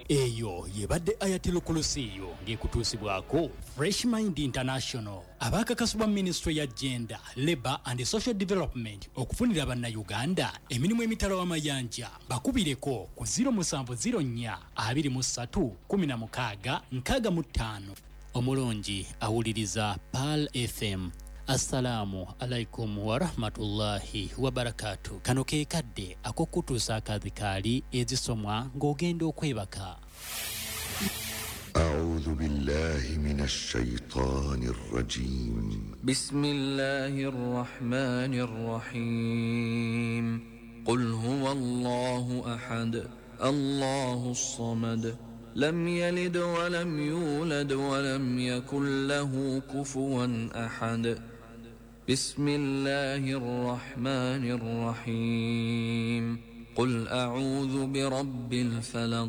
eyo yebadde Ayatul Kursiyo ng'ekutuusibwako Fresh Mind International abakakasibwa Ministry ya Gender, Labour and Social Development okufunira bannayuganda emirimu emitala w'amayanja bakubireko ku 0704 23 16 65. Omulungi awuliriza Pal FM. Assalamu alaikum wa rahmatullahi wa barakatuh. Kano ke kadde akokutuusa akadhikaali ezisomwa ng'ogenda okwebaka. أعوذ بالله من الشيطان الرجيم. بسم الله الرحمن الرحيم. قل هو الله أحد الله الصمد لم يلد ولم يولد ولم يكن له كفوا أحد. بسم الله الرحمن الرحيم. قل أعوذ برب الفلق